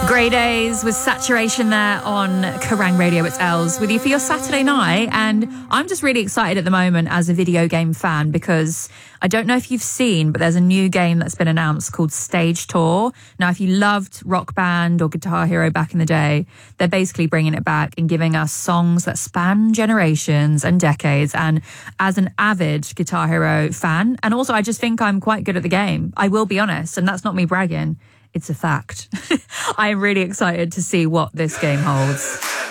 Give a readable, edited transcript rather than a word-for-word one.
Grey Days with Saturation there on Kerrang Radio. It's Els with you for your Saturday night, and I'm just really excited at the moment as a video game fan because I don't know if you've seen, but there's a new game that's been announced called Stage Tour. Now, if you loved Rock Band or Guitar Hero back in the day, they're basically bringing it back and giving us songs that span generations and decades. And as an avid Guitar Hero fan, and also I just think I'm quite good at the game, I will be honest, and that's not me bragging. It's a fact. I'm really excited to see what this game holds.